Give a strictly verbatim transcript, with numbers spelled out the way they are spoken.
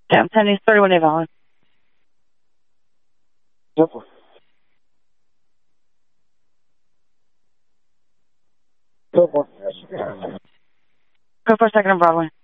Yeah, ten East thirty-one Dave Allen. Go for Go for Go for a second on Broadway.